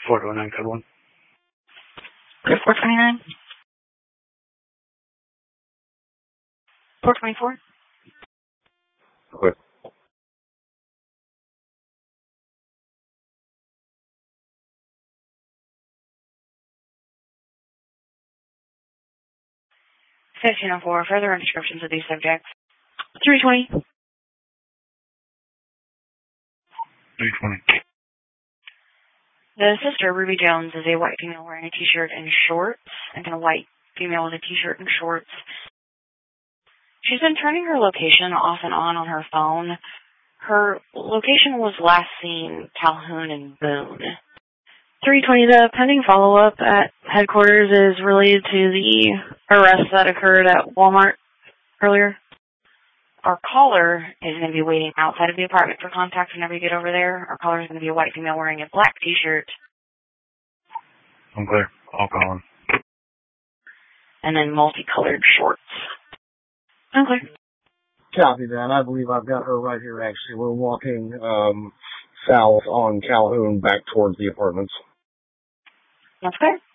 429 code 1. Okay, 429. 424. Okay. For further descriptions of these subjects. 320. 320. The sister, Ruby Jones, is a white female wearing a t-shirt and shorts, and a white female with a t-shirt and shorts. She's been turning her location off and on her phone. Her location was last seen Calhoun and Boone. 320, the pending follow-up at headquarters is related to the arrest that occurred at Walmart earlier. Our caller is going to be waiting outside of the apartment for contact whenever you get over there. Our caller is going to be a white female wearing a black t-shirt. I'm clear. I'll call him. And then multicolored shorts. I'm clear. Copy that. I believe I've got her right here, actually. We're walking south on Calhoun back towards the apartments. That's clear.